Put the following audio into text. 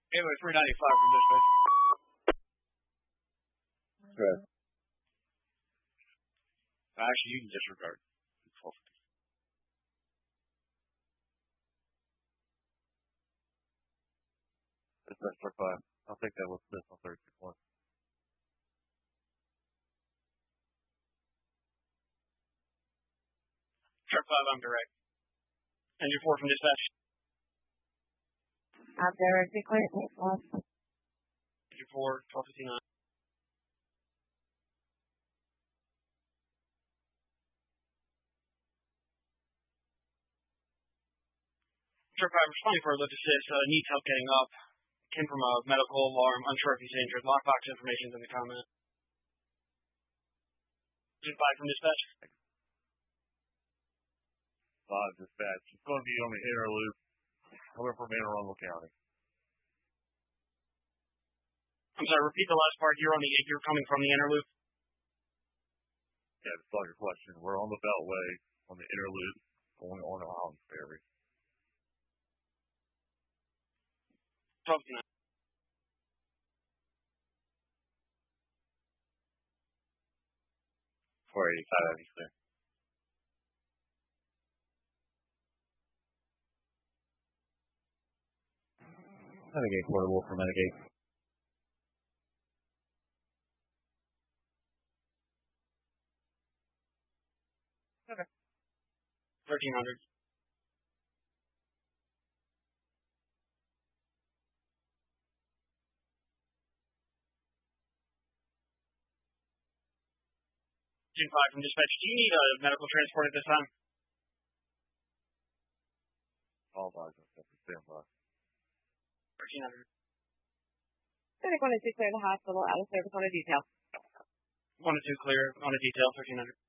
Anyway, 395 from dispatch. Good. Actually, you can disregard. Dispatch for 5. I'll take that with this on 32-1. Truck 5, I'm direct. Engine 4 from dispatch. I'm direct. Clear. Engine 4, 1259. Truck 5 responding for a lift assist. Needs help getting up. Came from a medical alarm. Unsure if he's injured. Lockbox information's in the comment. Engine 5 from dispatch. 5 dispatch. It's going to be on the inner loop, coming from Anne Arundel County. I'm sorry, repeat the last part. You're coming from the inner loop? Yeah, that's all your question. We're on the Beltway, on the inner loop, going on to Highlands Ferry. 1259. 485, obviously. Renegade portable for Renegade. Okay. 1300. Engine 5 from dispatch. Do you need a medical transport at this time? All bodies on standby. 1300. Clinic 1 and 2 clear the hospital. Out of service on a detail. 1 and 2 clear on a detail. 1300.